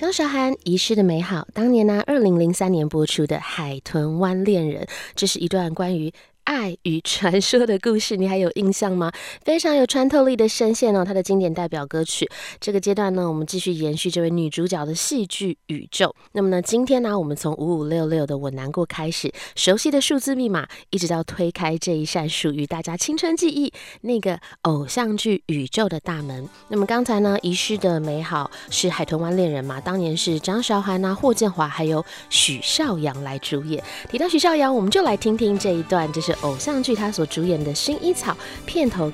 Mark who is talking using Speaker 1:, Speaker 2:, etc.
Speaker 1: 张韶涵遗失的美好，当年呢，2003年播出的《海豚湾恋人》，这是一段关于爱与传说的故事，你还有印象吗？非常有穿透力的声线哦，它的经典代表歌曲。这个阶段呢，我们继续延续这位女主角的戏剧宇宙。那么呢，今天呢，我们从5566的我难过开始，熟悉的数字密码，一直到推开这一扇属于大家青春记忆那个偶像剧宇宙的大门。那么刚才呢，遗失的美好是《海豚湾恋人》嘛，当年是张韶涵啊、霍建华还有许绍洋来主演。提到许绍洋，我们就来听听这一段，这是偶像剧他所主演的《薰衣草》片头